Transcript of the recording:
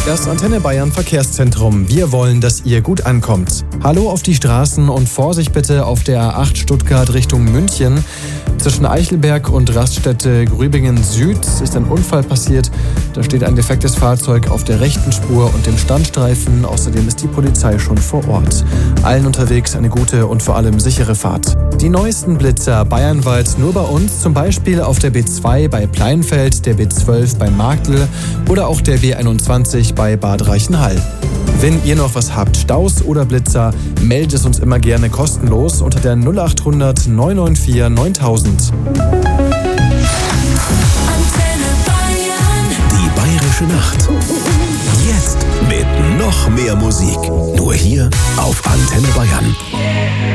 Das Antenne Bayern Verkehrszentrum. Wir wollen, dass ihr gut ankommt. Hallo auf die Straßen und Vorsicht bitte auf der A8 Stuttgart Richtung München. Zwischen Eichelberg und Raststätte Grübingen Süd ist ein Unfall passiert. Da steht ein defektes Fahrzeug auf der rechten Spur und dem Standstreifen. Außerdem ist die Polizei schon vor Ort. Allen unterwegs eine gute und vor allem sichere Fahrt. Die neuesten Blitzer bayernweit nur bei uns, zum Beispiel auf der B2 bei Pleinfeld, der B12 bei Marktl oder auch der B21 bei Bad Reichenhall. Wenn ihr noch was habt, Staus oder Blitzer, meldet es uns immer gerne kostenlos unter der 0800 994 9000. Die Bayerische Nacht. Jetzt mit noch mehr Musik. Nur hier auf Antenne Bayern.